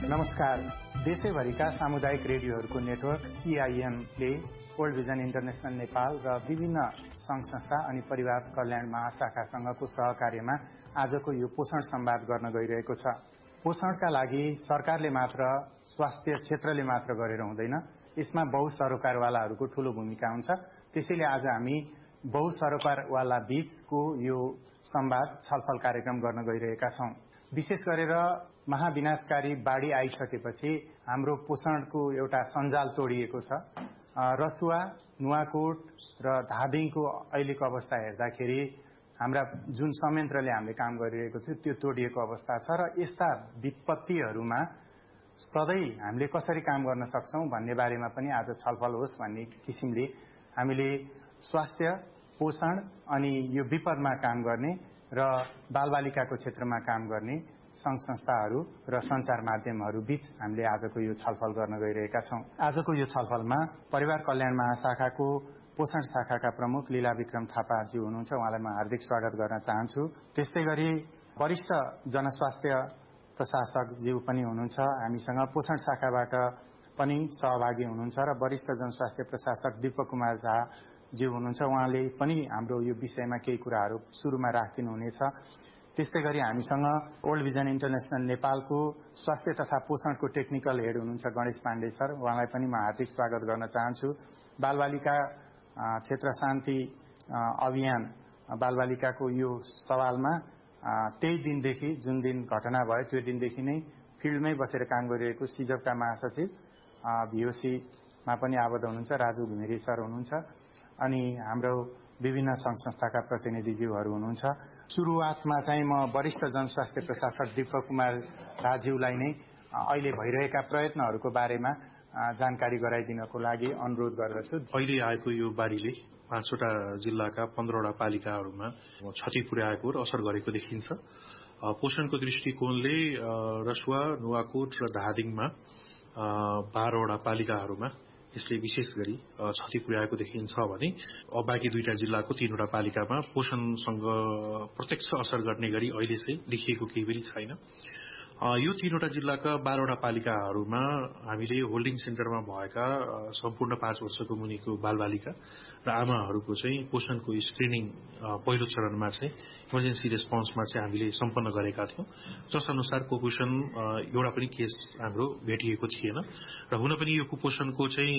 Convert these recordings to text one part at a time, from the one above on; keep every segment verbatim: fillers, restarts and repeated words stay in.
नमस्कार। देशैभरिका सामुदायिक रेडियोहरूको network सीआईएमले world vision international Nepal र विभिन्न संघ संस्था अनि परिवार कल्याण महाशाखासँगको सहकार्यमा आजको यो पोषण संवाद गर्न गइरहेको छ। पोषणका लागि सरकारले मात्र, स्वास्थ्य क्षेत्रले मात्र गरेर हुँदैन, यसमा बहुसरोकारवालाहरूको ठूलो भूमिका हुन्छ। त्यसैले आज हामी बहुसरोकारवाला बीचको यो संवाद छलफल कार्यक्रम गर्न गइरहेका छौं। विशेष गरेर महाविनाशकारी बाढी आइसकेपछि हाम्रो पोषणको एउटा सञ्जाल तोडिएको छ। रसुवा, नुवाकोट र धादिङको अहिलेको अवस्था हेर्दाखेरि हाम्रा जुन संयन्त्रले हामीले काम गरिरहेको थियो त्यो तोडिएको अवस्था छ र यस्ता विपत्तिहरूमा सधैँ हामीले कसरी काम गर्न सक्छौं भन्ने बारेमा पनि आज छलफल होस् भन्ने किसिमले हामीले स्वास्थ्य, पोषण अनि यो विपदमा काम गर्ने र बालबालिकाको क्षेत्रमा काम गर्ने संघ संस्थाहरू र सञ्चार माध्यमहरू बीच हामीले आजको यो छलफल गर्न गइरहेका छौं। आजको यो छलफलमा परिवार कल्याण महाशाखाको पोषण शाखाका प्रमुख लीला विक्रम थापाजी हुनुहुन्छ, उहाँलाई म हार्दिक स्वागत गर्न चाहन्छु। त्यस्तै गरी वरिष्ठ जनस्वास्थ्य प्रशासकज्यू पनि हुनुहुन्छ हामीसँग, पोषण शाखाबाट पनि सहभागी हुनुहुन्छ र वरिष्ठ जनस्वास्थ्य प्रशासक दीपक कुमार झा ज्यू हुनुहुन्छ, उहाँले पनि हाम्रो यो विषयमा केही कुराहरू सुरुमा राखिदिनुहुनेछ। त्यस्तै गरी हामीसँग वर्ल्ड भिजन इन्टरनेशनल नेपालको स्वास्थ्य तथा पोषणको टेक्निकल हेड हुनुहुन्छ गणेश पाण्डे सर, उहाँलाई पनि म हार्दिक स्वागत गर्न चाहन्छु। बालबालिका क्षेत्र शान्ति अभियान बालबालिकाको यो सवालमा त्यही दिनदेखि जुन दिन घटना भयो त्यो दिनदेखि नै फिल्डमै बसेर काम गरिरहेको सिजपका महासचिव भीओसीमा पनि आबद्ध हुनुहुन्छ राजु घिमिरे सर हुनुहुन्छ अनि हाम्रो विभिन्न संघ संस्थाका प्रतिनिधिज्यूहरू हुनुहुन्छ। सुरुवातमा चाहिँ म वरिष्ठ जनस्वास्थ्य प्रशासक दीपक कुमार राज्यूलाई नै अहिले भइरहेका प्रयत्नहरूको बारेमा जानकारी गराइदिनको लागि अनुरोध गर्दछु। अहिले आएको यो बाढीले पाँचवटा जिल्लाका पन्ध्रवटा पालिकाहरूमा क्षति पुर्याएको र असर गरेको देखिन्छ। पोषणको दृष्टिकोणले रसुवा, नुवाकोट र धादिङमा बाह्रवटा पालिकाहरूमा यसले विशेष गरी क्षति पुर्याएको देखिन्छ भने बाँकी दुईटा जिल्लाको तीनवटा पालिकामा पोषणसँग प्रत्यक्ष असर गर्ने गरी अहिले चाहिँ देखिएको केही पनि छैन। यो तीनवटा जिल्लाका बाह्रवटा पालिकाहरूमा हामीले होल्डिङ सेन्टरमा भएका सम्पूर्ण पाँच वर्षको मुनिको बालबालिका र आमाहरूको चाहिँ पोषणको स्क्रिनिङ पहिलो चरणमा चाहिँ इमर्जेन्सी रेस्पोन्समा चाहिँ हामीले सम्पन्न गरेका थियौं, जस अनुसार कुपोषण एउटा पनि केस हाम्रो भेटिएको थिएन र हुन पनि यो कुपोषणको चाहिँ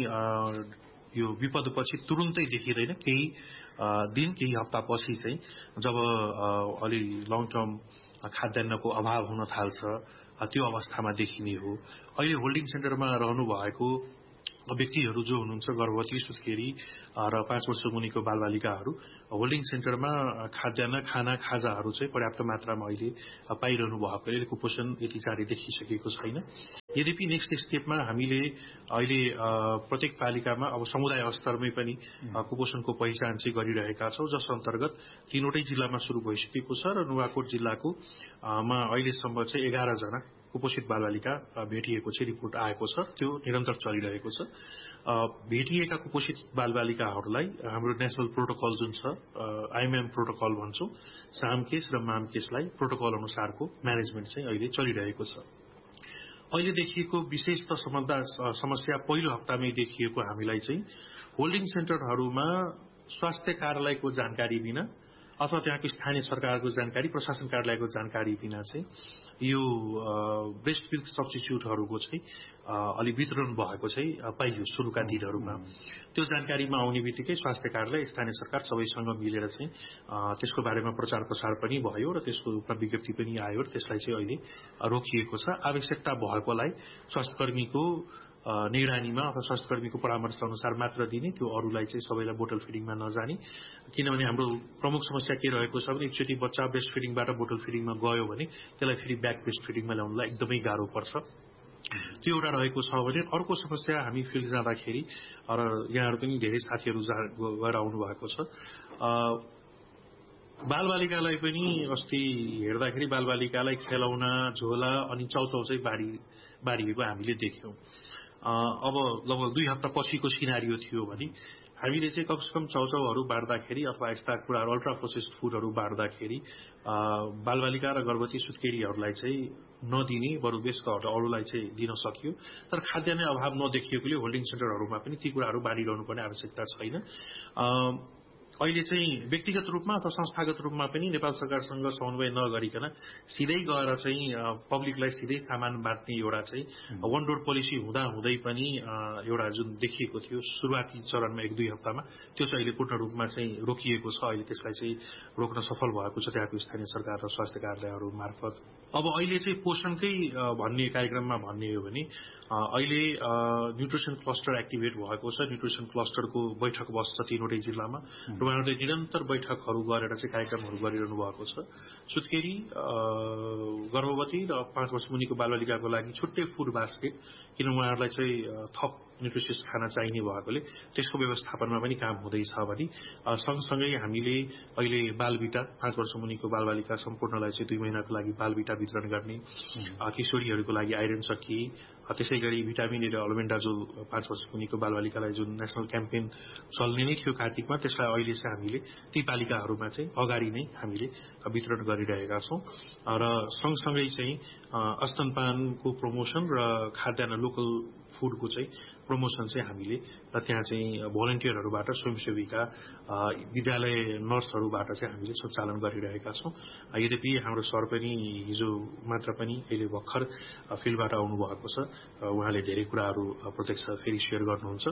यो विपदपछि तुरुन्तै देखिँदैन, केही दिन केही हप्तापछि चाहिँ जब अलि लङ टर्म खाद्यान्नको अभाव हुन थाल्छ त्यो अवस्थामा देखिने हो। अहिले होल्डिङ सेन्टरमा रहनु भएको व्यक्तिहरू जो हुनुहुन्छ गर्भवती, सुत्केरी र पाँच वर्ष मुनिको बालबालिकाहरू होल्डिङ सेन्टरमा खाद्यान्न, खाना, खाजाहरू चाहिँ पर्याप्त मात्रामा अहिले पाइरहनु भएकोले कुपोषण यति चाँडै देखिसकेको छैन। यद्यपि नेक्स्ट स्टेपमा हामीले अहिले प्रत्येक पालिकामा अब समुदाय स्तरमै पनि कुपोषणको पहिचान चाहिँ गरिरहेका छौं, जस अन्तर्गत तीनवटै जिल्लामा शुरू भइसकेको छ र नुवाकोट जिल्लाको मा अहिलेसम्म चाहिँ एघार जना कुपोषित बालबालिका भेटिएको चाहिँ रिपोर्ट आएको छ, त्यो निरन्तर चलिरहेको छ। भेटिएका कुपोषित बालबालिकाहरूलाई हाम्रो नेशनल प्रोटोकल जुन छ आइएमएम प्रोटोकल भन्छौं, सामकेस र मामकेसलाई प्रोटोकल अनुसारको म्यानेजमेन्ट चाहिँ अहिले चलिरहेको छ। अहिले देखिएको विशेष त समस्या पहिलो हप्तामै देखिएको हामीलाई चाहिँ होल्डिङ सेन्टरहरूमा स्वास्थ्य कार्यालयको जानकारी बिना अथवा त्यहाँको स्थानीय सरकारको जानकारी, प्रशासन कार्यालयको जानकारी बिना चाहिँ यो ब्रेस्ट मिल्क सब्स्टिट्युटहरूको चाहिँ अलि वितरण भएको चाहिँ पाइयो सुरुका दिनहरूमा। त्यो जानकारीमा आउने बित्तिकै स्वास्थ्य कार्यालय, स्थानीय सरकार सबैसँग मिलेर चाहिँ त्यसको बारेमा प्रचार प्रसार पनि भयो र त्यसको रूपमा विज्ञप्ति पनि आयो र त्यसलाई चाहिँ अहिले रोकिएको छ। आवश्यकता भएकोलाई स्वास्थ्य कर्मीको निगरानीमा अथवा स्वास्थ्य कर्मीको परामर्श अनुसार मात्र दिने, त्यो अरूलाई चाहिँ सबैलाई बोटल फिडिङमा नजाने। किनभने हाम्रो प्रमुख समस्या के रहेको छ भने एकचोटि बच्चा ब्रेस्ट फिडिङबाट बोटल फिडिङमा गयो भने त्यसलाई फेरि ब्याक ब्रेस्ट फिडिङमा ल्याउनलाई एकदमै गाह्रो पर्छ। त्यो एउटा रहेको छ भने अर्को समस्या हामी फिल्ड जाँदाखेरि र यहाँहरू पनि धेरै साथीहरू गएर आउनु भएको छ, बालबालिकालाई पनि अस्ति हेर्दाखेरि बालबालिकालाई खेलौना, झोला अनि चाउचाउ चाहिँ बाढी बाढिएको हामीले देख्यौं। अब लगभग दुई हप्ता पछिको सिनारियो थियो भने हामीले चाहिँ कमसेकम चाउचाउहरू बाँड्दाखेरि अथवा यस्ता कुराहरू अल्ट्रा प्रोसेस्ड फुडहरू बाँड्दाखेरि बालबालिका र गर्भवती सुत्केरीहरूलाई चाहिँ नदिने बरु बेसका अरूलाई चाहिँ दिन सकियो। तर खाद्यान्न अभाव नदेखिएकोले होल्डिङ सेन्टरहरूमा पनि ती कुराहरू बाँडिरहनु पर्ने आवश्यकता छैन। अहिले चाहिँ व्यक्तिगत रूपमा अथवा संस्थागत रूपमा पनि नेपाल सरकारसँग समन्वय नगरिकन सिधै गएर चाहिँ पब्लिकलाई सिधै सामान बाँड्ने एउटा चाहिँ वन डोर पोलिसी हुँदा हुँदै पनि एउटा जुन देखिएको थियो सुरुवाती चरणमा एक दुई हप्तामा, त्यो चाहिँ अहिले पूर्ण रूपमा चाहिँ रोकिएको छ। अहिले त्यसलाई चाहिँ रोक्न सफल भएको छ त्यहाँको स्थानीय सरकार र स्वास्थ्य कार्यालयहरू मार्फत। अब अहिले चाहिँ पोषणकै भन्ने कार्यक्रममा भन्ने हो भने अहिले न्युट्रिसन क्लस्टर एक्टिभेट भएको छ। न्युट्रिसन क्लस्टरको बैठक बस्छ तीनवटै जिल्लामा र उहाँहरूले निरन्तर बैठकहरू गरेर चाहिँ कार्यक्रमहरू गरिरहनु भएको छ। सुत्केरी, गर्भवती र पाँच वर्ष मुनिको बालबालिकाको लागि छुट्टै फुड बास्केट, किन उहाँहरूलाई चाहिँ थप न्युट्रिसियस खाना चाहिने भएकोले त्यसको व्यवस्थापनमा पनि काम हुँदैछ भने सँगसँगै हामीले अहिले बालबिटा पाँच वर्ष मुनिको बालबालिका सम्पूर्णलाई चाहिँ दुई महिनाको लागि बालबिटा वितरण गर्ने, किशोरीहरूको लागि आइरन सकी, त्यसै गरी भिटामिन र अल्बेन्डाजोल पाँच वर्ष मुनिको बालबालिकालाई जुन नेसनल क्याम्पेन चल्ने नै थियो कार्तिकमा, त्यसलाई अहिले चाहिँ हामीले ती बालिकाहरूमा चाहिँ अगाडि नै हामीले वितरण गरिरहेका छौँ। र सँगसँगै चाहिँ स्तनपानको प्रमोसन र खाद्यान्न लोकल फुडको चाहिँ प्रमोसन चाहिँ हामीले त्यहाँ चाहिँ भोलिन्टियरहरूबाट, स्वयंसेविका, विद्यालय नर्सहरूबाट चाहिँ हामीले सञ्चालन गरिरहेका छौँ। यद्यपि हाम्रो सर पनि हिजो मात्र पनि अहिले भर्खर फिल्डबाट आउनुभएको छ। उहाँले धेरै कुराहरू प्रत्यक्ष फेरि सेयर गर्नुहुन्छ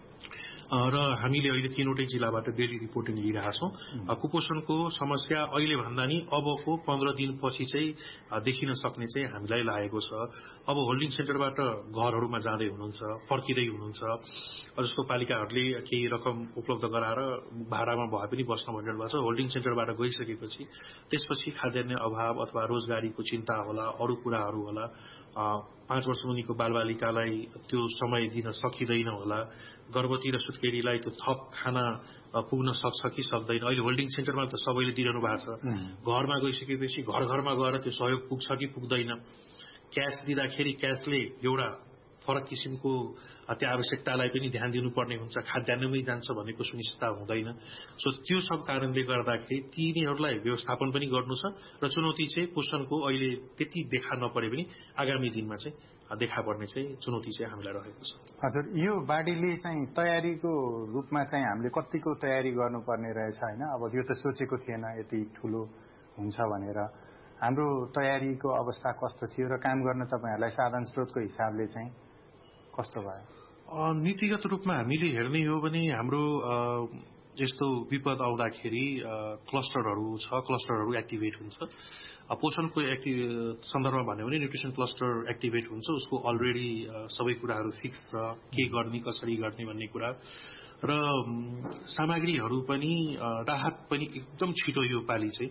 र हामीले अहिले तीनवटै जिल्लाबाट डेली रिपोर्टिङ लिइरहेका छौँ। कुपोषणको समस्या अहिले भन्दा नि अबको पन्ध्र दिनपछि चाहिँ देखिन सक्ने चाहिँ हामीलाई लागेको छ। अब होल्डिङ सेन्टरबाट घरहरूमा जाँदै हुनुहुन्छ, फर्किँदै हुनुहुन्छ, जस्तो पालिकाहरूले केही रकम उपलब्ध गराएर भाडामा भए पनि बस्न भनिरहनु भएको छ। होल्डिङ सेन्टरबाट गइसकेपछि त्यसपछि खाद्यान्न अभाव अथवा रोजगारीको चिन्ता होला, अरू कुराहरू होला, पाँच वर्ष मुनिको बालबालिकालाई त्यो समय दिन सकिँदैन होला, गर्भवती र सुत्केरीलाई त्यो थप खाना पुग्न सक्छ कि सक्दैन। अहिले होल्डिङ सेन्टरमा त सबैले दिइरहनु भएको छ। घरमा गइसकेपछि घर घरमा गएर त्यो सहयोग पुग्छ कि पुग्दैन। क्यास दिँदाखेरि क्यासले एउटा फरक किसिमको त्यो आवश्यकतालाई पनि ध्यान दिनुपर्ने हुन्छ, खाद्यान्नमै जान्छ भनेको सुनिश्चितता हुँदैन। सो त्यो सब कारणले गर्दाखेरि तिनीहरूलाई व्यवस्थापन पनि गर्नु छ र चुनौती चाहिँ पोषणको अहिले त्यति देखा नपरे पनि आगामी दिनमा चाहिँ देखा पर्ने चाहिँ चुनौती चाहिँ हामीलाई रहेको छ। हजुर, यो बाढीले चाहिँ तयारीको रूपमा चाहिँ हामीले कतिको तयारी गर्नुपर्ने रहेछ होइन? अब यो त सोचेको थिएन यति ठुलो हुन्छ भनेर। हाम्रो तयारीको अवस्था कस्तो थियो र काम गर्न तपाईँहरूलाई साधन स्रोतको हिसाबले चाहिँ कस्तो भयो? नीतिगत रूपमा हामीले हेर्ने हो भने हाम्रो यस्तो विपद आउँदाखेरि क्लस्टरहरू छ, क्लस्टरहरू एक्टिभेट हुन्छ। पोषणको एक्टि सन्दर्भमा भन्यो भने न्युट्रिसन क्लस्टर एक्टिभेट हुन्छ, उसको अलरेडी सबै कुराहरू फिक्स छ, के गर्ने कसरी गर्ने भन्ने कुरा र सामग्रीहरू पनि राहत पनि एकदम छिटो यो पालि चाहिँ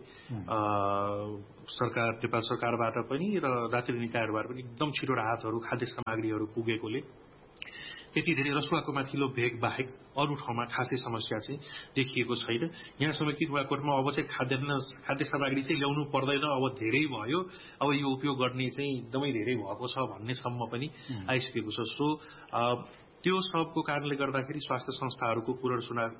सरकार नेपाल सरकारबाट पनि र राष्ट्रिय निकायहरूबाट पनि एकदम छिटो राहतहरू खाद्य सामग्रीहरू पुगेकोले त्यति धेरै रसुवाको माथिल्लो भेग बाहेक अरू ठाउँमा खासै समस्या चाहिँ देखिएको छैन। यहाँसम्म कि नुवाकोटमा अब चाहिँ खाद्यान्न खाद्य सामग्री चाहिँ ल्याउनु पर्दैन, अब धेरै भयो, अब यो उपयोग गर्ने चाहिँ एकदमै धेरै भएको छ भन्नेसम्म पनि आइसकेको छ। सो त्यो सबको कारणले गर्दाखेरि स्वास्थ्य संस्थाहरूको पूर्ण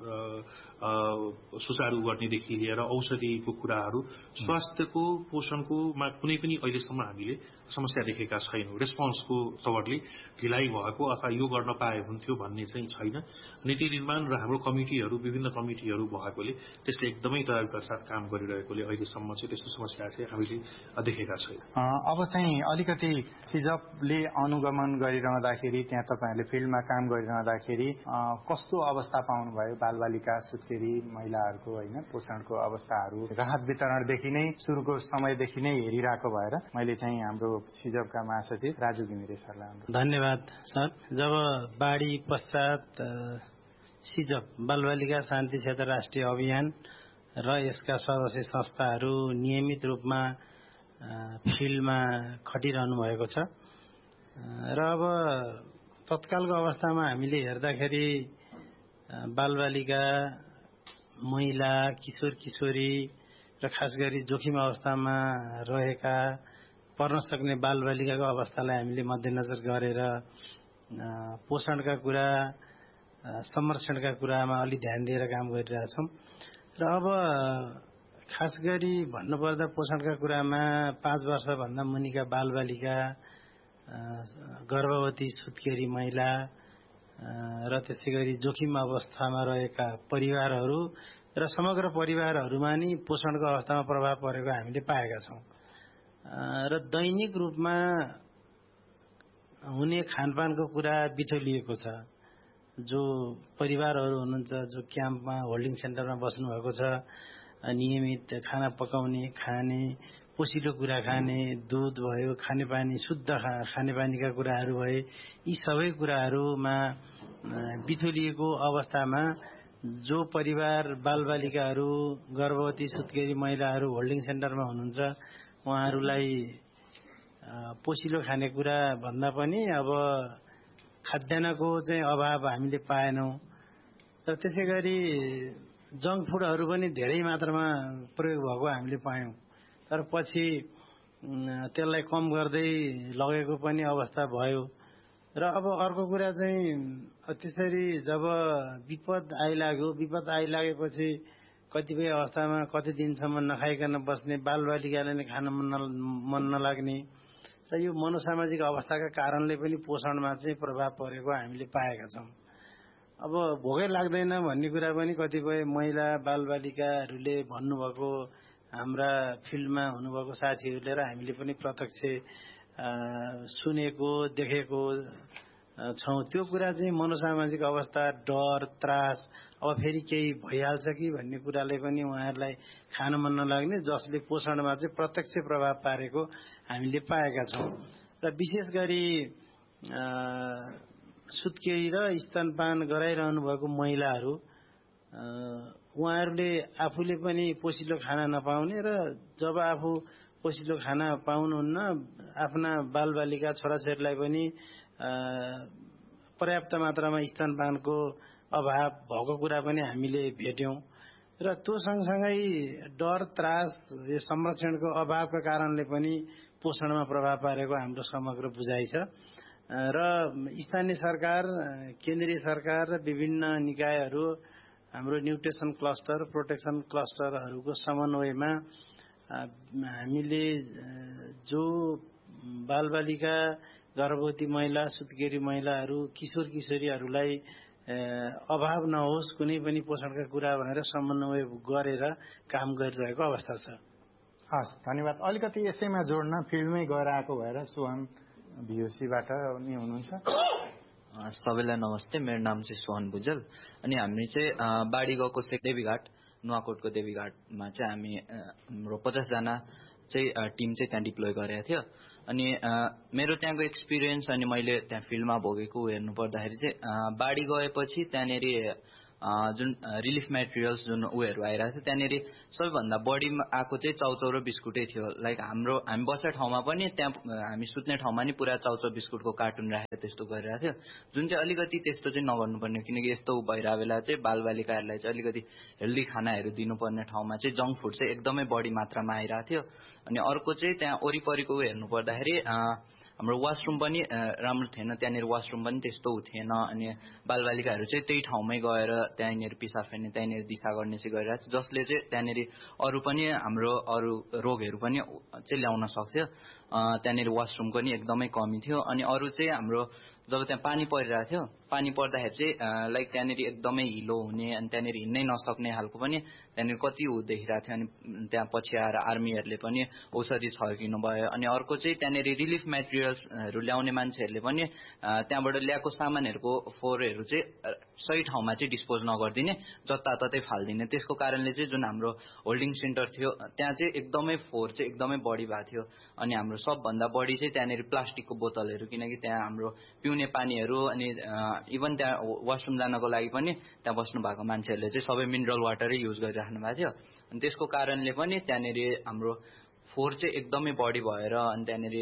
सुचारू गर्नेदेखि लिएर औषधिको कुराहरू, स्वास्थ्यको पोषणकोमा कुनै पनि अहिलेसम्म हामीले समस्या देखेका छैनौँ। रेस्पोन्सको तवरले ढिलाइ भएको अथवा यो गर्न पाए हुन्थ्यो भन्ने चाहिँ छैन। नीति निर्माण र हाम्रो कमिटीहरू विभिन्न कमिटीहरू भएकोले त्यसले एकदमै तयारीका साथ काम गरिरहेकोले अहिलेसम्म चाहिँ त्यस्तो समस्या चाहिँ हामीले देखेका छैनौँ। अब चाहिँ अलिकति सिजपले अनुगमन गरिरहँदाखेरि त्यहाँ तपाईँहरूले फिल्डमा काम गरिरहँदाखेरि कस्तो अवस्था पाउनुभयो? बालबालिका, सुत्केरी महिलाहरूको होइन पोषणको अवस्थाहरू राहत वितरणदेखि नै सुरुको समयदेखि नै हेरिरहेको भएर मैले चाहिँ हाम्रो सिजपका महासचिव राजु घिमिरे सरलाई धन्यवाद सर। जब बाढी पश्चात सिजप बालबालिका शान्ति क्षेत्र राष्ट्रिय अभियान र यसका सदस्य संस्थाहरू नियमित रूपमा फिल्डमा खटिरहनु भएको छ र अब तत्कालको अवस्थामा हामीले हेर्दाखेरि बालबालिका, महिला, किशोर किशोरी र खास गरी जोखिम अवस्थामा रहेका पर्न सक्ने बालबालिकाको अवस्थालाई हामीले मध्यनजर गरेर पोषणका कुरा, संरक्षणका कुरामा अलि ध्यान दिएर काम गरिरहेछौँ र अब खास गरी भन्नुपर्दा पोषणका कुरामा पाँच वर्षभन्दा मुनिका बालबालिका, गर्भवती सुत्केरी महिला र त्यसै गरी जोखिम अवस्थामा रहेका परिवारहरू र समग्र परिवारहरूमा नि पोषणको अवस्थामा प्रभाव परेको हामीले पाएका छौँ। र दैनिक रूपमा हुने खानपानको कुरा बिथोलिएको छ। जो परिवारहरू हुनुहुन्छ, जो क्याम्पमा होल्डिङ सेन्टरमा बस्नु भएको छ, नियमित खाना पकाउने, खाने, पोसिलो कुरा खाने, दुध भयो, खानेपानी, शुद्ध खानेपानीका कुराहरू भए, यी सबै कुराहरूमा बिथोलिएको अवस्थामा जो परिवार बालबालिकाहरू, गर्भवती सुत्केरी महिलाहरू होल्डिङ सेन्टरमा हुनुहुन्छ, उहाँहरूलाई पोसिलो खानेकुरा भन्दा पनि अब खाद्यान्नको चाहिँ अभाव हामीले पाएनौँ। र त्यसै गरी जङ्क फुडहरू पनि धेरै मात्रामा प्रयोग भएको हामीले पायौँ। तर पछि त्यसलाई कम गर्दै लगेको पनि अवस्था भयो। र अब अर्को कुरा चाहिँ त्यसरी जब विपद आइलाग्यो, विपद आइलागेपछि कतिपय अवस्थामा कति दिनसम्म नखाइकन बस्ने, बालबालिकाले नै खान मन नलाग्ने र यो मनोसामाजिक अवस्थाका कारणले पनि पोषणमा चाहिँ प्रभाव परेको हामीले पाएका छौँ। अब भोकै लाग्दैन भन्ने कुरा पनि कतिपय महिला बालबालिकाहरूले भन्नुभएको, हाम्रा फिल्डमा हुनुभएको साथीहरूले र हामीले पनि प्रत्यक्ष सुनेको, देखेको छौँ। त्यो कुरा चाहिँ मनोसामाजिक अवस्था, डर, त्रास, अब फेरि केही भइहाल्छ कि भन्ने कुराले पनि उहाँहरूलाई खान मन नलाग्ने, जसले पोषणमा चाहिँ प्रत्यक्ष प्रभाव पारेको हामीले पाएका छौँ। र विशेष गरी सुत्केरी र स्तनपान गराइरहनु भएको महिलाहरू, उहाँहरूले आफूले पनि पोसिलो खाना नपाउने र जब आफू पोसिलो खाना पाउनुहुन्न, आफ्ना बालबालिका छोराछोरीलाई पनि पर्याप्त मात्रामा स्तनपानको अभाव भएको कुरा पनि हामीले भेट्यौँ। र त्यो सँगसँगै डर, त्रास, यो संरक्षणको अभावका कारणले पनि पोषणमा प्रभाव पारेको हाम्रो समग्र बुझाइ छ। र स्थानीय सरकार, केन्द्रीय सरकार र विभिन्न निकायहरू, हाम्रो न्युट्रिसन क्लस्टर, प्रोटेक्सन क्लस्टरहरूको समन्वयमा हामीले जो बालबालिका, गर्भवती महिला, सुत्केरी महिलाहरू, किशोर किशोरीहरूलाई अभाव नहोस् कुनै पनि पोषणका कुरा भनेर समन्वय गरेर काम गरिरहेको अवस्था छ। हस्, धन्यवाद। अलिकति यसैमा जोड्न, फिल्डमै गएर आएको भएर सोहन भिओसीबाट नि हुनुहुन्छ। सबैलाई नमस्ते, मेरो नाम चाहिँ सोहन भुजेल। अनि हामी चाहिँ बाढी गएको से देवीघाट, नुवाकोटको देवीघाटमा चाहिँ हामी हाम्रो पचासजना चाहिँ टिम चाहिँ त्यहाँ डिप्लोय गरेको थियो। अनि मेरो त्यहाँको एक्सपिरियन्स अनि मैले त्यहाँ फिल्डमा भोगेको हेर्नु पर्दाखेरि चाहिँ बाढी गएपछि त्यहाँनेरि जुन रिलिफ मेटेरियल्स जुन उयोहरू आइरहेको थियो, त्यहाँनेरि सबैभन्दा बढी आएको चाहिँ चाउचाउ र बिस्कुटै थियो। लाइक हाम्रो हामी बस्ने ठाउँमा पनि, त्यहाँ हामी सुत्ने ठाउँमा नि पुरा चाउचाउ बिस्कुटको कार्टुन राखेर त्यस्तो गरिरहेको थियो, जुन चाहिँ अलिकति त्यस्तो चाहिँ नगर्नुपर्ने, किनकि यस्तो भइरहेको बेला चाहिँ बालबालिकाहरूलाई चाहिँ अलिकति हेल्दी खानाहरू दिनुपर्ने ठाउँमा चाहिँ जङ्क फुड चाहिँ एकदमै बढी मात्रामा आइरहेको थियो। अनि अर्को चाहिँ त्यहाँ वरिपरिको हेर्नु पर्दाखेरि हाम्रो वासरुम पनि राम्रो थिएन, त्यहाँनिर वासरुम पनि त्यस्तो थिएन। अनि बालबालिकाहरू चाहिँ त्यही ठाउँमै गएर त्यहाँनिर पिसाब फेर्ने, त्यहाँनिर दिशा गर्ने चाहिँ गरिरहेको थियो, जसले चाहिँ त्यहाँनिर अरू पनि हाम्रो अरू रोगहरू पनि चाहिँ ल्याउन सक्थ्यो। त्यहाँनिर वासरुमको नि एकदमै कमी थियो। अनि अरू चाहिँ हाम्रो जब त्यहाँ पानी परिरहेको थियो, पानी पर्दाखेरि चाहिँ लाइक त्यहाँनिर एकदमै हिलो हुने, अनि त्यहाँनिर हिँड्नै नसक्ने खालको पनि त्यहाँनिर कति देखिरहेको थियो। अनि त्यहाँ पछि आएर आर्मीहरूले पनि औषधि छर्किनु भयो। अनि अर्को चाहिँ त्यहाँनिर रिलिफ मेटेरियल्सहरू ल्याउने मान्छेहरूले पनि त्यहाँबाट ल्याएको सामानहरूको फोहोरहरू चाहिँ सही ठाउँमा चाहिँ डिस्पोज नगरिदिने, जताततै फालिदिने। त्यसको कारणले चाहिँ जुन हाम्रो होल्डिङ सेन्टर थियो त्यहाँ चाहिँ एकदमै फोहोर चाहिँ एकदमै बढी भएको थियो। अनि हाम्रो सबभन्दा बढी चाहिँ त्यहाँनिर प्लास्टिकको बोतलहरू, किनकि त्यहाँ हाम्रो पिउने पानीहरू अनि इभन त्यहाँ वासरुम जानको लागि पनि त्यहाँ बस्नु भएको मान्छेहरूले चाहिँ सबै मिनरल वाटरै युज गरिराख्नु भएको थियो। अनि त्यसको कारणले पनि त्यहाँनिर हाम्रो फोहोर चाहिँ एकदमै बढी भएर, अनि त्यहाँनिर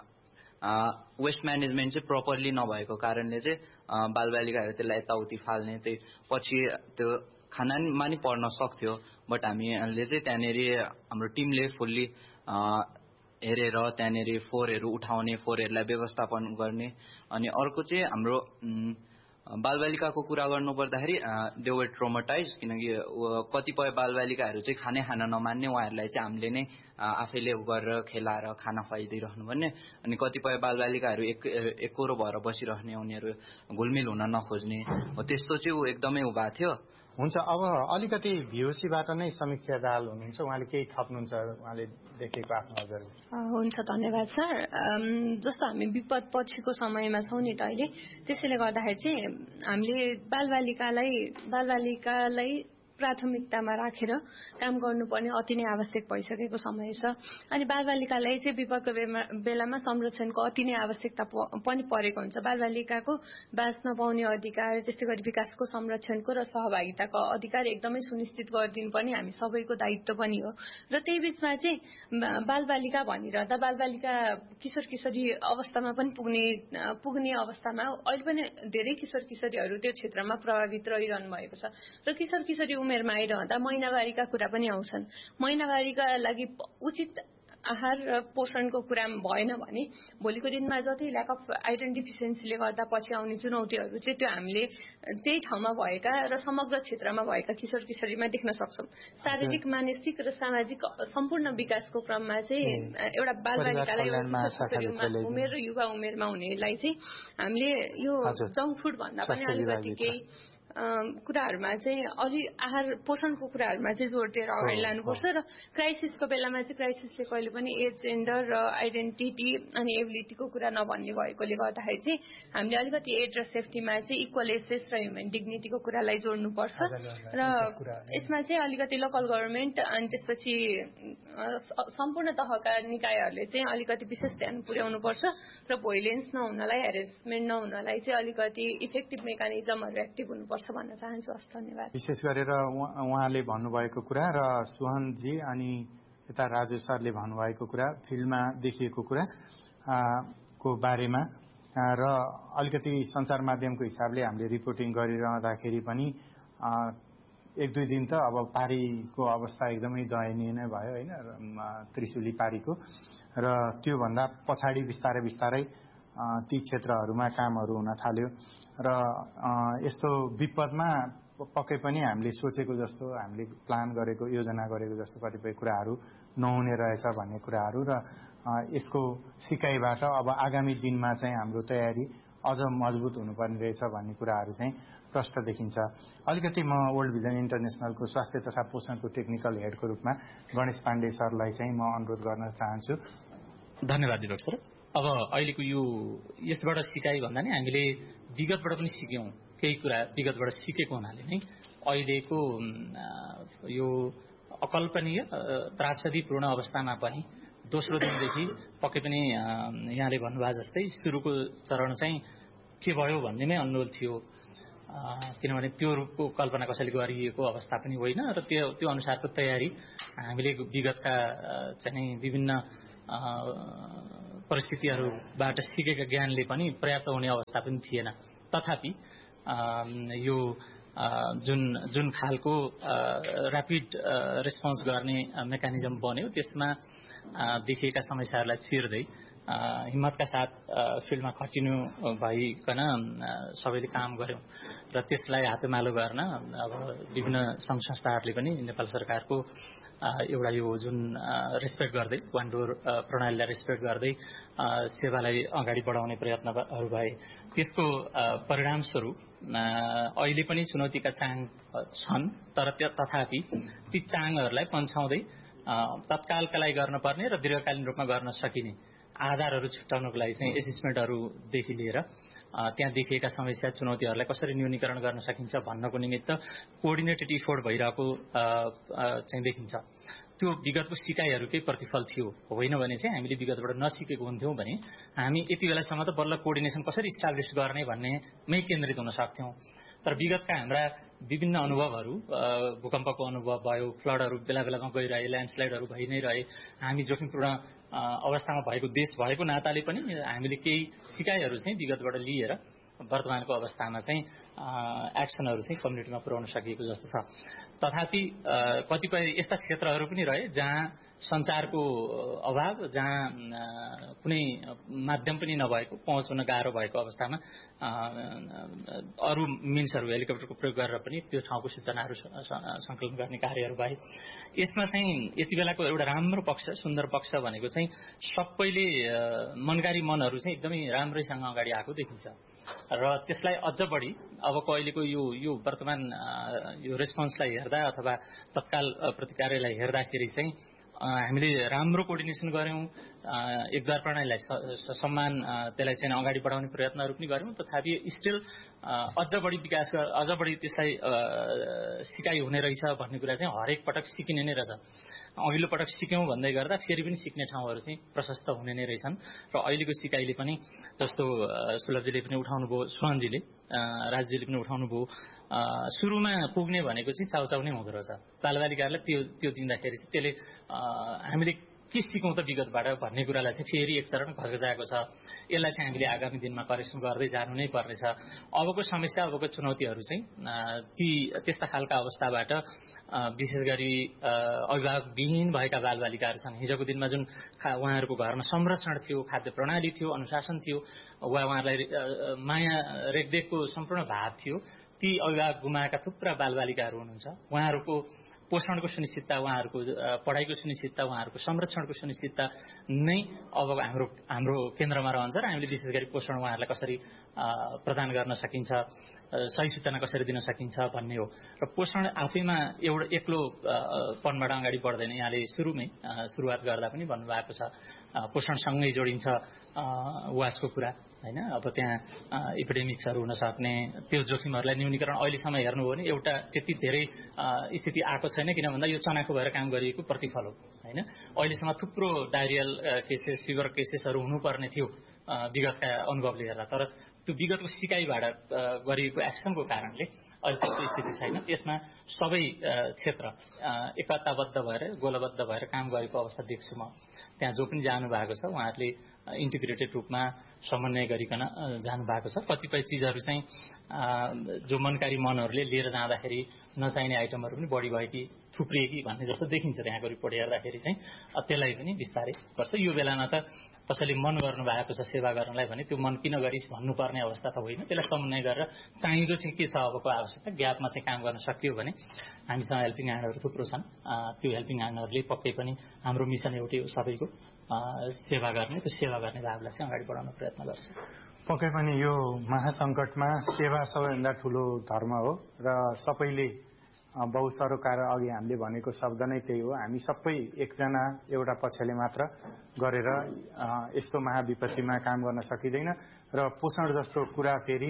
वेस्ट म्यानेजमेन्ट चाहिँ प्रपरली नभएको कारणले चाहिँ बालबालिकाहरू त्यसलाई यताउति फाल्ने, त्यही पछि त्यो खानामा नि पर्न सक्थ्यो। बट हामीले चाहिँ त्यहाँनिर हाम्रो टिमले फुल्ली हेरेर त्यहाँनिर फोहोरहरू उठाउने, फोहोरहरूलाई व्यवस्थापन गर्ने। अनि अर्को चाहिँ हाम्रो बालबालिकाको कुरा गर्नुपर्दाखेरि दे वर ट्रोमाटाइज, किनकि कतिपय बालबालिकाहरू चाहिँ खाने खान नमान्ने, उहाँहरूलाई चाहिँ हामीले नै आफैले गरेर खेलाएर खाना खुवाइदिइरहनु पर्ने, अनि कतिपय बालबालिकाहरू एक एकरो भएर बसिरहने, उनीहरू घुलमिल हुन नखोज्ने हो, त्यस्तो चाहिँ ऊ एकदमै उ भएको थियो। हुन्छ, अब अलिकति भिओसीबाट नै समीक्षा दाहाल हुनुहुन्छ, उहाँले केही थप्नुहुन्छ, उहाँले देखेको आफ्नो नजर। हुन्छ, धन्यवाद सर। जस्तो हामी विपद पछिको समयमा छौँ नि त अहिले, त्यसैले गर्दाखेरि चाहिँ हामीले बालबालिकालाई बालबालिकालाई प्राथमिकतामा राखेर काम गर्नुपर्ने अति नै आवश्यक भइसकेको समय छ। अनि बालबालिकालाई चाहिँ विपदको बेलामा संरक्षणको अति नै आवश्यकता पनि परेको हुन्छ। बालबालिकाको बाँच्न पाउने अधिकार, त्यस्तै गरी विकासको संरक्षणको र सहभागिताको अधिकार एकदमै सुनिश्चित गरिदिनुपर्ने हामी सबैको दायित्व पनि हो। र त्यही बिचमा चाहिँ बालबालिका भनिरहँदा बालबालिका किशोर किशोरी अवस्थामा पनि पुग्ने पुग्ने अवस्थामा अहिले पनि धेरै किशोर किशोरीहरू त्यो क्षेत्रमा प्रभावित रहिरहनु भएको छ। र किशोर किशोरी उमेरमा आइरहँदा महिनावारीका कुरा पनि आउँछन्। महिनावारीका लागि उचित आहार र पोषणको कुरा भएन भने भोलिको दिनमा जति ल्याक अफ आइरन डिफिसियन्सीले गर्दा पछि आउने चुनौतीहरू चाहिँ त्यो हामीले त्यही ठाउँमा भएका र समग्र क्षेत्रमा भएका किशोर किशोरीमा देख्न सक्छौँ। शारीरिक, मानसिक र सामाजिक सम्पूर्ण विकासको क्रममा चाहिँ एउटा बालबालिकालाई उमेर र युवा उमेरमा हुनेलाई चाहिँ हामीले यो जङ्क फुड भन्दा पनि अलिकति केही कुराहरूमा चाहिँ अलि आहार पोषणको कुराहरूमा चाहिँ जोड दिएर अगाडि लानुपर्छ। र क्राइसिसको बेलामा चाहिँ क्राइसिसले कहिले पनि एज, जेन्डर र आइडेन्टिटी अनि एबिलिटीको कुरा नभन्ने भएकोले गर्दाखेरि चाहिँ हामीले अलिकति एड र सेफ्टीमा चाहिँ इक्वल एक्सेस र ह्युमन डिग्निटीको कुरालाई जोड्नुपर्छ। र यसमा चाहिँ अलिकति लोकल गभर्मेन्ट अनि त्यसपछि सम्पूर्ण तहका निकायहरूले चाहिँ अलिकति विशेष ध्यान पुर्याउनुपर्छ र भोइलेन्स नहुनलाई, हेरेसमेन्ट नहुनलाई चाहिँ अलिकति इफेक्टिभ मेकानिजमहरू एक्टिभ हुनुपर्छ भन्न चाहन्छु। हस्, धन्यवाद। विशेष गरेर उहाँले भन्नुभएको कुरा र सुहनजी अनि यता राजु सरले भन्नुभएको कुरा, फिल्डमा देखिएको कुरा को बारेमा र अलिकति सञ्चार माध्यमको हिसाबले हामीले रिपोर्टिङ गरिरहँदाखेरि पनि एक दुई दिन त अब पारीको अवस्था एकदमै दयनीय नै भयो होइन, त्रिशुली पारीको। र त्योभन्दा पछाडि बिस्तारै बिस्तारै ती क्षेत्रहरूमा कामहरू हुन थाल्यो र यस्तो विपदमा पक्कै पनि हामीले सोचेको जस्तो, हामीले प्लान गरेको, योजना गरेको जस्तो कतिपय कुराहरू नहुने रहेछ भन्ने कुराहरू र यसको सिकाइबाट अब आगामी दिनमा चाहिँ हाम्रो तयारी अझ मजबुत हुनुपर्ने रहेछ भन्ने कुराहरू चाहिँ प्रष्ट देखिन्छ। अलिकति म वर्ल्ड भिजन इन्टरनेसनलको स्वास्थ्य तथा पोषणको टेक्निकल हेडको रूपमा गणेश पाण्डे सरलाई चाहिँ म अनुरोध गर्न चाहन्छु। धन्यवाद दिपक सर। अब अहिलेको यो यसबाट सिकाइ भन्दा नि हामीले विगतबाट पनि सिक्यौँ केही कुरा, विगतबाट सिकेको हुनाले नै अहिलेको यो अकल्पनीय त्रासदीपूर्ण अवस्थामा पनि दोस्रो दिनदेखि पक्कै पनि यहाँले भन्नुभयो जस्तै सुरुको चरण चाहिँ के भयो भन्नेमै अनुरोध थियो, किनभने त्यो रूपको कल्पना कसैले गरिएको अवस्था पनि होइन र त्यो त्यो अनुसारको तयारी हामीले विगतका चाहिँ विभिन्न परिस्थितिहरूबाट सिकेका ज्ञानले पनि पर्याप्त हुने अवस्था पनि थिएन। तथापि यो जुन जुन खालको ऱ्यापिड रेस्पोन्स गर्ने मेकानिजम बन्यो त्यसमा देखिएका समस्याहरूलाई चिर्दै हिम्मतका साथ फिल्डमा कन्टिन्यू भइकन सबैले काम गर्यौँ र त्यसलाई हातेमालो गर्न अब विभिन्न सङ्घ संस्थाहरूले पनि नेपाल सरकारको एउटा यो जुन रेस्पेक्ट गर्दै वान डोर प्रणालीलाई रेस्पेक्ट गर्दै सेवालाई अगाडि बढाउने प्रयत्नहरू भए। त्यसको परिणामस्वरूप अहिले पनि चुनौतीका चाङ छन्, तर तथापि ती चाङहरूलाई पन्छाउँदै तत्कालका लागि गर्नुपर्ने र दीर्घकालीन रूपमा गर्न सकिने आधारहरू छुट्याउनको लागि चाहिँ एसेसमेन्टहरूदेखि लिएर त्यहाँ देखिएका समस्या चुनौतीहरूलाई कसरी न्यूनीकरण गर्न सकिन्छ भन्नको निमित्त कोअर्डिनेटेड इफोर्ट भइरहेको चाहिँ देखिन्छ। त्यो विगतको सिकाइहरूकै प्रतिफल थियो, होइन भने चाहिँ हामीले विगतबाट नसिकेको हुन्थ्यौँ भने हामी यति बेलासम्म त बल्ल कोअर्डिनेसन कसरी इस्टाब्लिस गर्ने भन्नेमै केन्द्रित हुन सक्थ्यौँ। तर विगतका हाम्रा विभिन्न अनुभवहरू, भूकम्पको अनुभव भयो, फ्लडहरू बेला बेलामा गइरहे, ल्यान्डस्लाइडहरू भइ नै रहे, हामी जोखिमपूर्ण अवस्थामा भएको देश भएको नाताले पनि हामीले केही सिकाइहरू चाहिँ विगतबाट लिएर वर्तमानको अवस्थामा चाहिँ एक्सनहरू चाहिँ कम्युनिटीमा पुर्याउन सकिएको जस्तो छ। तथापि कतिपय यस्ता क्षेत्रहरू पनि रहे जहाँ सञ्चारको अभाव, जहाँ कुनै माध्यम पनि नभएको, पहुँच हुन गाह्रो भएको अवस्थामा अरू मिन्सहरू हेलिकप्टरको प्रयोग गरेर पनि त्यो ठाउँको सूचनाहरू सङ्कलन गर्ने कार्यहरू भए। यसमा चाहिँ यति बेलाको एउटा राम्रो पक्ष, सुन्दर पक्ष भनेको चाहिँ सबैले मनकारी मनहरू चाहिँ एकदमै राम्रैसँग अगाडि आएको देखिन्छ र त्यसलाई अझ बढी अबको अहिलेको यो यो वर्तमान यो रेस्पोन्सलाई हेर्दा अथवा तत्काल प्रतिक्रियालाई हेर्दाखेरि चाहिँ हामीले राम्रो कोर्डिनेसन गर्यौं, एकद्वार प्रणालीलाई सम्मान त्यसलाई चाहिँ अगाडि बढाउने प्रयत्नहरू पनि गर्यौं, तथापि स्टिल अझ बढी विकास अझ बढी त्यसलाई सिकाइ हुने रहेछ भन्ने कुरा चाहिँ हरेक पटक सिकिने नै रहेछ। अघिल्लो पटक सिक्यौं भन्दै गर्दा फेरि पनि सिक्ने ठाउँहरू चाहिँ प्रशस्त हुने नै रहेछन् र अहिलेको सिकाइले पनि जस्तो सुलभजीले पनि उठाउनु भयो, सुहानजीले राजजीले पनि उठाउनु भयो, सुरुमा पुग्ने भनेको चाहिँ चाउचाउ नै हुँदो रहेछ। बालबालिकाहरूलाई त्यो त्यो दिँदाखेरि चाहिँ त्यसले हामीले के सिकौँ त विगतबाट भन्ने कुरालाई चाहिँ फेरि एक चरण घचघचाएको छ। यसलाई चाहिँ हामीले आगामी दिनमा करेक्सन गर्दै जानु नै पर्नेछ। अबको समस्या, अबको चुनौतीहरू चाहिँ ती त्यस्ता खालका अवस्थाबाट विशेष गरी अभिभावकविहीन भएका बालबालिकाहरू छन्। हिजोको दिनमा जुन उहाँहरूको घरमा संरक्षण थियो, खाद्य प्रणाली थियो, अनुशासन थियो, वा उहाँहरूलाई माया रेखदेखको सम्पूर्ण भाव थियो, ती अभिभावक गुमाएका थुप्रा बालबालिकाहरू हुनुहुन्छ। उहाँहरूको पोषणको सुनिश्चितता, उहाँहरूको पढाइको सुनिश्चितता, उहाँहरूको संरक्षणको सुनिश्चितता नै अब हाम्रो हाम्रो केन्द्रमा रहन्छ र हामीले विशेष गरी पोषण उहाँहरूलाई कसरी प्रदान गर्न सकिन्छ, सही सूचना कसरी दिन सकिन्छ भन्ने हो। र पोषण आफैमा एउटा एक्लो पनबाट अगाडि बढ्दैन। यहाँले सुरुमै सुरुवात गर्दा पनि भन्नुभएको छ पोषणसँगै जोडिन्छ वासको कुरा, हैन? अब त्यहाँ एपिडेमिक्सहरू हुन सक्ने त्यो जोखिमहरूलाई न्यूनीकरण अहिलेसम्म हेर्नु हो भने एउटा त्यति धेरै स्थिति आएको छैन, किन भन्दा यो चनाखो भएर काम गरिएको प्रतिफल हो, हैन? अहिलेसम्म थुप्रो डायरियल केसेस, फिभर केसेसहरू हुनुपर्ने थियो विगतका अनुभवले हेर्दा, तर त्यो विगतको सिकाइबाट गरिएको एक्सनको कारणले अहिले त्यस्तो स्थिति छैन। यसमा सबै क्षेत्र एकताबद्ध भएर, गोलबद्ध भएर काम गरेको अवस्था देख्छु म। त्यहाँ जो पनि जानु भएको छ उहाँहरूले इन्टिग्रेटेड रूपमा समन्वय गरिकन जानु भएको छ। कतिपय चिजहरू चाहिँ जो मनकारी मनहरूले लिएर जाँदाखेरि नचाहिने आइटमहरू पनि बढी भयो कि थुप्रिए कि भन्ने जस्तो देखिन्छ त्यहाँको रिपोर्ट हेर्दाखेरि चाहिँ। त्यसलाई पनि बिस्तारै गर्छ। यो बेलामा त कसैले मन गर्नु भएको छ सेवा गर्नलाई भने त्यो मन किन गरिस् भन्नुपर्ने अवस्था त होइन। त्यसलाई समन्वय गरेर चाहिँदो चाहिँ के छ अबको आवश्यकता, ग्यापमा चाहिँ काम गर्न सकियो भने हामीसँग हेल्पिङ ह्यान्डहरू थुप्रो छन्। त्यो हेल्पिङ ह्यान्डहरूले पक्कै पनि हाम्रो मिसन एउटै हो, सबैको सेवा गर्ने, त्यो सेवा गर्ने भावलाई चाहिँ अगाडि बढाउन प्रयत्न गर्छ। पक्कै पनि यो महासङ्कटमा सेवा सबैभन्दा ठुलो धर्म हो र सबैले बहुसरोकार अघि हामीले भनेको शब्द नै त्यही हो। हामी सबै एकजना एउटा पक्षले मात्र गरेर यस्तो महाविपत्तिमा काम गर्न सकिँदैन र पोषण जस्तो कुरा फेरि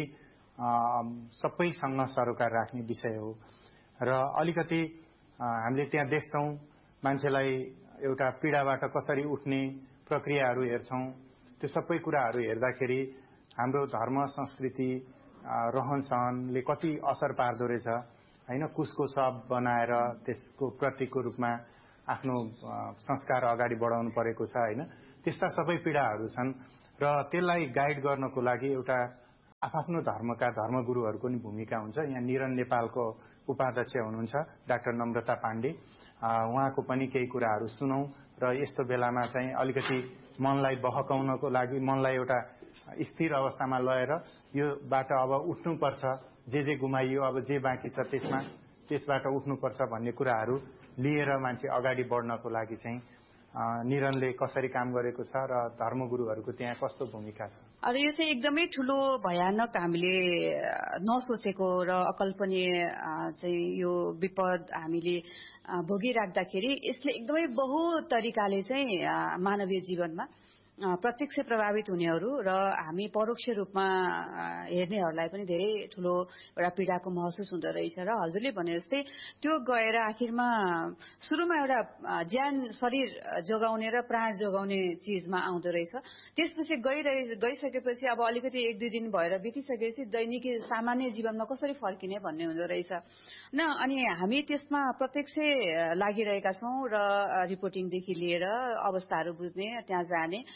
सबैसँग सरोकार राख्ने विषय हो र अलिकति हामीले त्यहाँ देख्छौँ मान्छेलाई एउटा पीडाबाट कसरी उठ्ने प्रक्रियाहरू हेर्छौँ। त्यो सबै कुराहरू हेर्दाखेरि हाम्रो धर्म, संस्कृति, रहनसहनले कति असर पार्दो रहेछ, हैन? कुसको सब बनाएर त्यसको प्रतीकको रूपमा आफ्नो संस्कार अगाडि बढाउनु परेको छ, हैन? त्यस्ता सबै पीडाहरू छन् र त्यसलाई गाइड गर्नको लागि एउटा आफ्नो धर्मका धर्मगुरुहरूको नि भूमिका हुन्छ। यहाँ निरन नेपालको उपाध्यक्ष हुनुहुन्छ डाक्टर नम्रता पाण्डे, उहाँको पनि केही कुराहरू सुनौं र यस्तो बेलामा चाहिँ अलिकति मनलाई बहकाउनको लागि, मनलाई एउटा स्थिर अवस्थामा ल्याएर यो बाट अब उठ्नुपर्छ, जे जे गुमाइयो अब जे बाँकी छ त्यसमा त्यसबाट उठ्नुपर्छ भन्ने कुराहरू लिएर मान्छे अगाडि बढ्नको लागि चाहिँ निरनले कसरी काम गरेको छ र धर्मगुरुहरूको त्यहाँ कस्तो भूमिका छ? अरे यो चाहिँ एकदमै ठुलो भयानक हामीले नसोचेको र अकल्पनीय चाहिँ यो विपद हामीले भोगिराख्दाखेरि यसले एकदमै बहु तरिकाले चाहिँ मानवीय जीवनमा प्रत्यक्ष प्रभावित हुनेहरू र हामी परोक्ष रूपमा हेर्नेहरूलाई पनि धेरै ठुलो एउटा पीडाको महसुस हुँदो रहेछ। र हजुरले भने जस्तै त्यो गएर आखिरमा सुरुमा एउटा ज्यान शरीर जोगाउने र प्राण जोगाउने चिजमा आउँदो रहेछ। त्यसपछि गइरहे गइसकेपछि अब अलिकति एक दुई दिन भएर बितिसकेपछि दैनिक सामान्य जीवनमा कसरी फर्किने भन्ने हुँदो रहेछ न। अनि हामी त्यसमा प्रत्यक्ष लागिरहेका छौँ र रिपोर्टिङदेखि लिएर अवस्थाहरू बुझ्ने, त्यहाँ जाने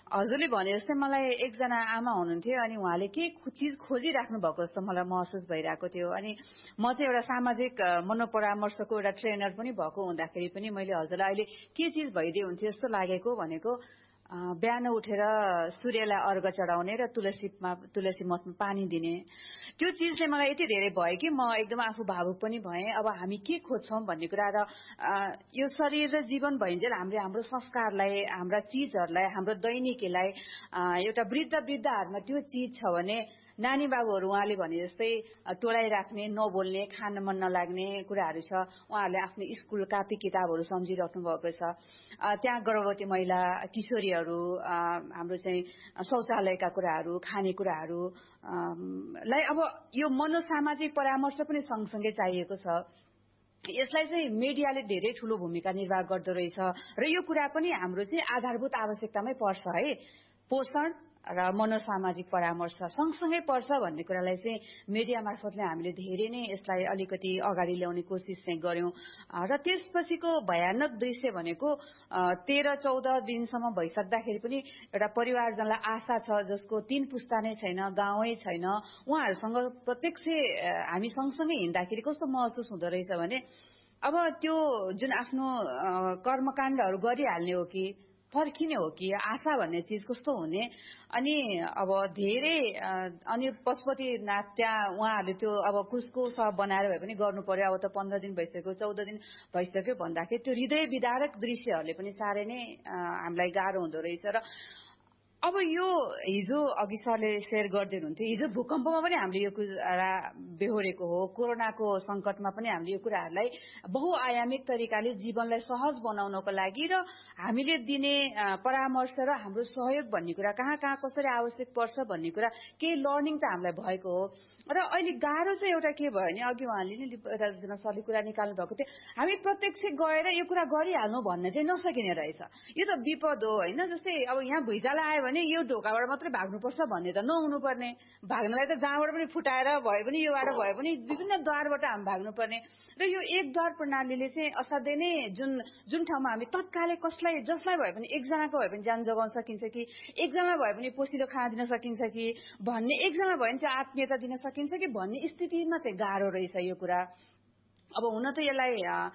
हजुरले भने जस्तै मलाई एकजना आमा हुनुहुन्थ्यो अनि उहाँले के चिज खोजिराख्नु भएको जस्तो मलाई महसुस भइरहेको थियो। अनि म चाहिँ एउटा सामाजिक मनोपरामर्शको एउटा ट्रेनर पनि भएको हुँदाखेरि पनि मैले हजुरलाई अहिले के चिज भइदियो हुन्थ्यो जस्तो लागेको भनेको बिहान उठेर सूर्यलाई अर्घ चढाउने र तुलसीमा तुलसी मठमा पानी दिने त्यो चिजले मलाई यति धेरै भयो कि म एकदम आफू भावुक पनि भएँ। अब हामी के खोज्छौँ भन्ने कुरा र यो शरीर र जीवन भइन्जेल हामीले हाम्रो संस्कारलाई, हाम्रा चिजहरूलाई, हाम्रो दैनिकीलाई एउटा वृद्ध वृद्धहरूमा त्यो चिज छ भने नानी बाबुहरू उहाँले भने जस्तै टोलाइराख्ने, नबोल्ने, खान मन नलाग्ने कुराहरू छ। उहाँहरूले आफ्नो स्कुल कापी किताबहरू सम्झिराख्नु भएको छ। त्यहाँ गर्भवती महिला, किशोरीहरू, हाम्रो चाहिँ शौचालयका कुराहरू, खानेकुराहरू लाई अब यो मनोसामाजिक परामर्श पनि सँगसँगै चाहिएको छ। यसलाई चाहिँ मिडियाले धेरै ठूलो भूमिका निर्वाह गर्दो रहेछ र यो कुरा पनि हाम्रो चाहिँ आधारभूत आवश्यकतामै पर्छ है। पोषण र मनोसामाजिक परामर्श सँगसँगै पर्छ भन्ने कुरालाई चाहिँ मिडिया मार्फतले हामीले धेरै नै यसलाई अलिकति अगाडि ल्याउने कोसिस चाहिँ गर्यौं। र त्यसपछिको भयानक दृश्य भनेको तेह्र चौध दिनसम्म भइसक्दाखेरि पनि एउटा परिवारजनलाई आशा छ जसको तीन पुस्ता नै छैन, गाउँै छैन, उहाँहरूसँग प्रत्यक्ष हामी सँगसँगै हिँड्दाखेरि कस्तो महसुस हुँदो रहेछ भने अब त्यो जुन आफ्नो कर्मकाण्डहरू गरिहाल्ने हो कि फर्किने हो कि आशा भन्ने चिज कस्तो हुने। अनि अब धेरै अनि पशुपतिनाथ त्यहाँ उहाँहरूले त्यो अब कुसको सब बनाएर भए पनि गर्नु पर्यो। अब त पन्ध्र दिन भइसक्यो, चौध दिन भइसक्यो भन्दाखेरि त्यो हृदय विदारक दृश्यहरूले पनि साह्रै नै हामीलाई गाह्रो हुँदो रहेछ। र अब यो हिजो अघि सरले सेयर गर्दै हुनुहुन्थ्यो, हिजो भूकम्पमा पनि हामीले यो कुरा बेहोरेको हो, कोरोनाको संकटमा पनि हामीले यो कुराहरूलाई बहुआयामिक तरिकाले जीवनलाई सहज बनाउनको लागि र हामीले दिने परामर्श र हाम्रो सहयोग भन्ने कुरा कहाँ कहाँ कसरी आवश्यक पर्छ भन्ने कुरा केही लर्निङ त हामीलाई भएको हो। र अहिले गाह्रो चाहिँ एउटा के भयो भने अघि उहाँले नि एउटा सरले कुरा निकाल्नु भएको थियो, हामी प्रत्यक्ष गएर यो कुरा गरिहाल्नु भन्ने चाहिँ नसकिने रहेछ। यो त विपद हो होइन। जस्तै अब यहाँ भुइँचालो आयो भने यो ढोकाबाट मात्रै भाग्नुपर्छ भन्ने त नहुनुपर्ने। भाग्नलाई त जहाँबाट पनि फुटाएर भए पनि योबाट भए पनि विभिन्न द्वारबाट हामी भाग्नुपर्ने। र यो एक द्वार प्रणालीले चाहिँ असाध्यै नै जुन जुन ठाउँमा हामी तत्कालै कसलाई जसलाई भए पनि एकजनाको भए पनि ज्यान जोगाउन सकिन्छ कि, एकजना भए पनि पोसिलो खाना दिन सकिन्छ कि भन्ने, एकजना भए पनि त्यो आत्मीयता दिन सकिन्छ कि भन्ने स्थितिमा चाहिँ गाह्रो रहेछ यो कुरा। अब हुन त यसलाई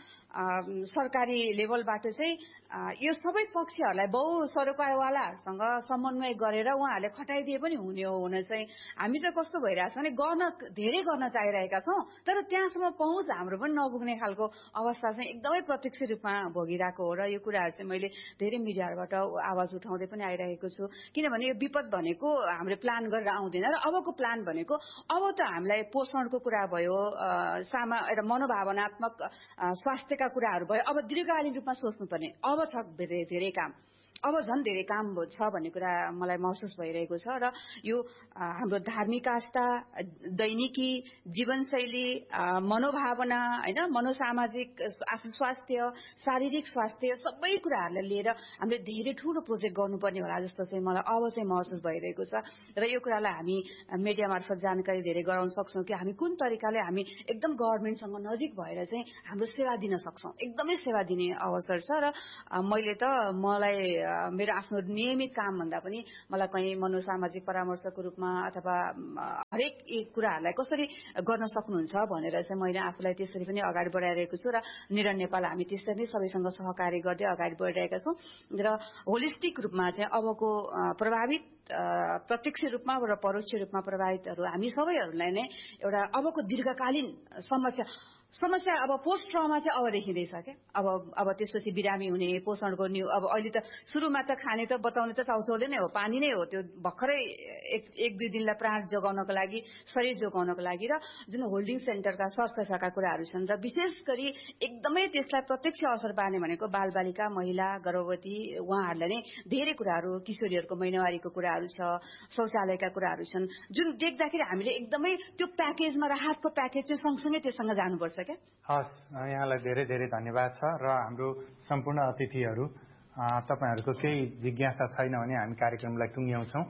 सरकारी लेभलबाट चाहिँ यो सबै पक्षहरूलाई बहु सरोकारवालाहरूसँग समन्वय गरेर उहाँहरूले खटाइदिए पनि हुने हो। हुन चाहिँ हामी चाहिँ कस्तो भइरहेछ भने गर्न धेरै गर्न चाहिरहेका छौँ तर त्यहाँसम्म पहुँच हाम्रो पनि नपुग्ने खालको अवस्था चाहिँ एकदमै प्रत्यक्ष रूपमा भोगिरहेको हो। र यो कुराहरू चाहिँ मैले धेरै मिडियाहरूबाट आवाज उठाउँदै पनि आइरहेको छु। किनभने यो विपद भनेको हामीले प्लान गरेर आउँदैन र अबको प्लान भनेको अब त हामीलाई पोषणको कुरा भयो, सामा एउटा मनोभावनात्मक स्वास्थ्यका कुराहरू भयो, अब दीर्घकालीन रूपमा सोच्नुपर्ने अब छ धेरै धेरै काम, अब झन् धेरै काम छ भन्ने कुरा मलाई महसुस भइरहेको छ। र यो हाम्रो धार्मिक आस्था, दैनिकी जीवनशैली, मनोभावना होइन, मनोसामाजिक आफ्नो स्वास्थ्य, शारीरिक स्वास्थ्य सबै कुराहरूलाई लिएर हामीले धेरै ठूलो प्रोजेक्ट गर्नुपर्ने होला जस्तो चाहिँ मलाई अब चाहिँ महसुस भइरहेको छ। र यो कुरालाई हामी मिडिया मार्फत जानकारी धेरै गराउन सक्छौँ कि हामी कुन तरिकाले हामी एकदम गभर्मेन्टसँग नजिक भएर चाहिँ हाम्रो सेवा दिन सक्छौँ। एकदमै सेवा दिने अवसर छ। र मैले त मलाई मेरो आफ्नो नियमित काम भन्दा पनि मलाई कहीँ मनोसामाजिक परामर्शको रूपमा अथवा हरेक कुराहरूलाई कसरी गर्न सक्नुहुन्छ भनेर चाहिँ मैले आफूलाई त्यसरी पनि अगाडि बढाइरहेको छु। र निरन नेपाल हामी त्यसरी नै सबैसँग सहकार्य गर्दै अगाडि बढिरहेका छौँ। र होलिस्टिक रूपमा चाहिँ अबको प्रभावित प्रत्यक्ष रूपमा र परोक्ष रूपमा प्रभावितहरू हामी सबैहरूलाई नै एउटा अबको दीर्घकालीन समस्या समस्या अब पोस्ट ट्रमा चाहिँ अब देखिँदैछ क्या। अब अब त्यसपछि बिरामी हुने, पोषणको न्यू अब अहिले त सुरुमा त खाने त बचाउने त चाउचाउले नै हो, पानी नै हो, त्यो भर्खरै एक एक दुई दिनलाई प्राण जोगाउनको लागि, शरीर जोगाउनको लागि। र जुन होल्डिङ सेन्टरका सरसफाइका कुराहरू छन् र विशेष गरी एकदमै त्यसलाई प्रत्यक्ष असर पार्ने भनेको बालबालिका, महिला, गर्भवती उहाँहरूलाई नै धेरै कुराहरू, किशोरीहरूको महिनावारीको कुराहरू छ, शौचालयका कुराहरू छन् जुन देख्दाखेरि हामीले एकदमै त्यो प्याकेजमा राहतको प्याकेज चाहिँ सँगसँगै त्यससँग जानुपर्छ। हस्, यहाँलाई धेरै धेरै धन्यवाद छ। र हाम्रो सम्पूर्ण अतिथिहरू, तपाईँहरूको केही जिज्ञासा छैन भने हामी कार्यक्रमलाई टुङ्ग्याउँछौँ।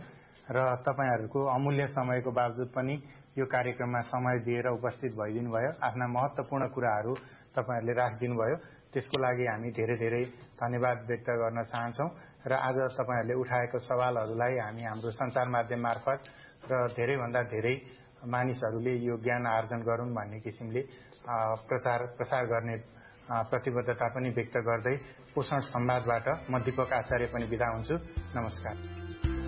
र तपाईहरूको अमूल्य समयको बावजुद पनि यो कार्यक्रममा समय दिएर उपस्थित भइदिनु भयो, आफ्ना महत्त्वपूर्ण कुराहरू तपाईहरूले राखिदिनु भयो। त्यसको लागि हामी धेरै धेरै धन्यवाद व्यक्त गर्न चाहन्छौँ र आज तपाईहरूले उठाएको सवालहरूलाई हामी हाम्रो सञ्चार माध्यम मार्फत र धेरैभन्दा धेरै मानिसहरूले यो ज्ञान आर्जन गरून् भन्ने किसिमले प्रचार प्रसार गर्ने प्रतिबद्धता पनि व्यक्त गर्दै पोषण संवादबाट म दीपक आचार्य पनि बिदा हुन्छु। नमस्कार।